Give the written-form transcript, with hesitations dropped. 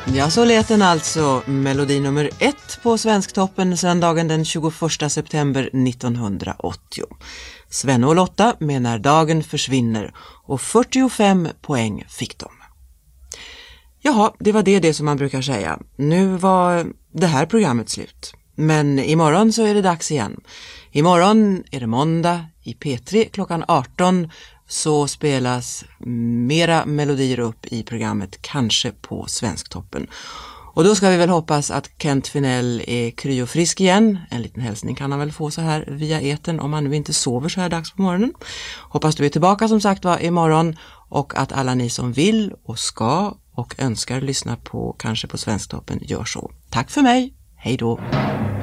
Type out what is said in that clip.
Ja, så lät den alltså, melodi nummer 1 på Svensktoppen söndagen den 21 september 1980. Sven och Lotta med När dagen försvinner, och 45 poäng fick de. Jaha, det var det som man brukar säga. Nu var det här programmet slut. Men imorgon så är det dags igen. Imorgon är det måndag i P3 klockan 18, så spelas mera melodier upp i programmet, kanske på Svensktoppen. Och då ska vi väl hoppas att Kent Finell är kry och frisk igen. En liten hälsning kan han väl få så här via etern om han nu inte sover så här dags på morgonen. Hoppas du är tillbaka som sagt var imorgon, och att alla ni som vill och ska och önskar lyssna på kanske på Svensktoppen gör så. Tack för mig, hej då!